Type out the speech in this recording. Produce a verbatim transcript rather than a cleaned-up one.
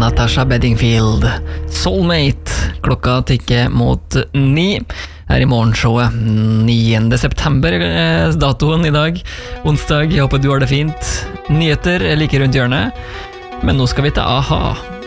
Natasha Bedingfield, Soulmate. Klokka tikker mot ni her i morgenshowet. niende september er datoen i dag, onsdag. Jeg håper du har det fint. Nyheter er like rundt hjørnet, men nå skal vi til A-ha.